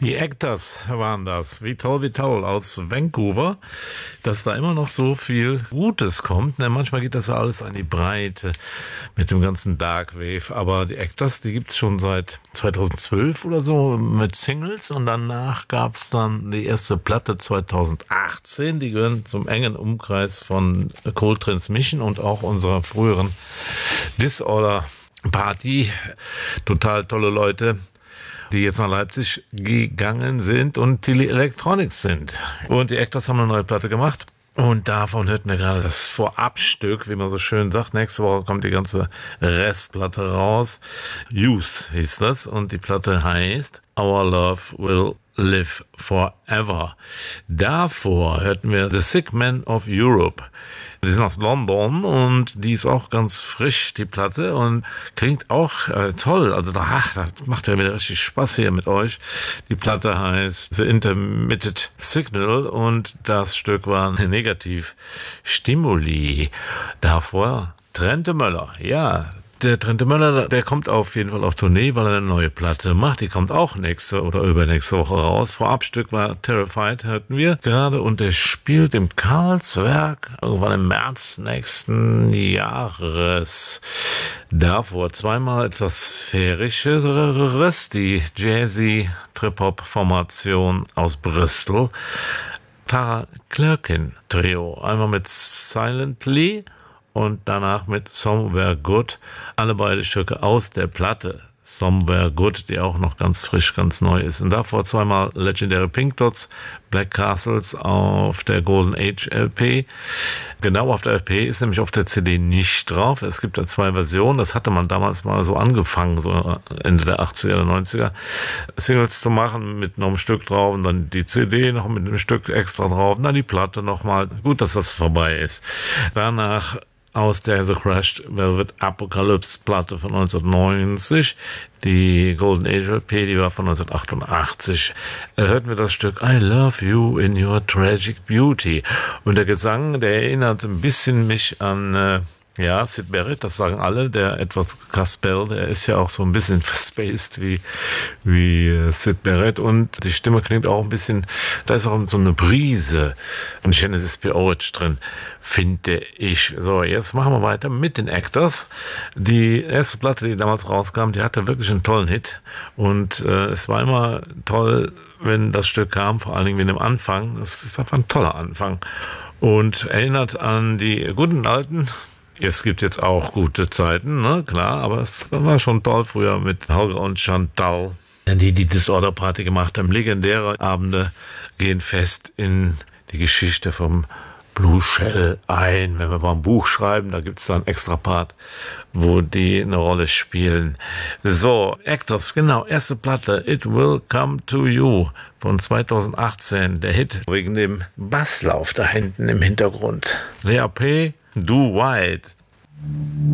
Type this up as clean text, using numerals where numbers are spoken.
Die Actors waren das. Wie toll aus Vancouver, dass da immer noch so viel Gutes kommt. Ne, manchmal geht das ja alles an die Breite mit dem ganzen Darkwave. Aber die Actors, die gibt's schon seit 2012 oder so mit Singles. Und danach gab's dann die erste Platte 2018. Die gehören zum engen Umkreis von Cold Transmission und auch unserer früheren Disorder Party. Total tolle Leute, die jetzt nach Leipzig gegangen sind und Tilly Electronics sind. Und die Actors haben eine neue Platte gemacht. Und davon hörten wir gerade das Vorabstück, wie man so schön sagt. Nächste Woche kommt die ganze Restplatte raus. Youth hieß das. Und die Platte heißt Our Love Will Live Forever. Davor hörten wir The Sick Men of Europe. Die sind aus London und die ist auch ganz frisch, die Platte, und klingt auch toll. Also da macht ja wieder richtig Spaß hier mit euch. Die Platte heißt The Intermittent Signal und das Stück war Negativ Stimuli. Davor Trente Möller, ja. Der Trente Möller, der kommt auf jeden Fall auf Tournee, weil er eine neue Platte macht. Die kommt auch nächste oder übernächste Woche raus. Vorabstück war Terrified, hörten wir gerade. Und der spielt im Karlswerk irgendwann im März nächsten Jahres. Davor zweimal etwas Sphärischeres, die Jazzy Trip-Hop-Formation aus Bristol. Tara Clerkin Trio. Einmal mit Silently und danach mit Somewhere Good. Alle beide Stücke aus der Platte Somewhere Good, die auch noch ganz frisch, ganz neu ist. Und davor zweimal Legendary Pink Dots, Black Castles auf der Golden Age LP. Genau, auf der LP ist nämlich auf der CD nicht drauf. Es gibt da zwei Versionen. Das hatte man damals mal so angefangen, so Ende der 80er, 90er, Singles zu machen mit noch einem Stück drauf und dann die CD noch mit einem Stück extra drauf und dann die Platte nochmal. Gut, dass das vorbei ist. Danach aus der The Crushed Velvet Apocalypse Platte von 1990, die Golden Age LP, die war von 1988, hörten wir das Stück I Love You in Your Tragic Beauty. Und der Gesang, der erinnert ein bisschen mich an Syd Barrett, das sagen alle, der etwas Caspell, der ist ja auch so ein bisschen verspaced wie Syd Barrett und die Stimme klingt auch ein bisschen, da ist auch so eine Brise und Genesis P-Orridge drin, finde ich. So, jetzt machen wir weiter mit den Actors. Die erste Platte, die damals rauskam, die hatte wirklich einen tollen Hit und es war immer toll, wenn das Stück kam, vor allen Dingen wie im Anfang. Das ist einfach ein toller Anfang und erinnert an die guten alten. Es gibt jetzt auch gute Zeiten, ne, klar, aber es war schon toll früher mit Holger und Chantal, die Disorder Party gemacht haben. Legendäre Abende gehen fest in die Geschichte vom Blue Shell ein. Wenn wir mal ein Buch schreiben, da gibt's da einen extra Part, wo die eine Rolle spielen. So, Actors, genau, erste Platte, It Will Come to You von 2018. Der Hit wegen dem Basslauf da hinten im Hintergrund. Lea P., Do White.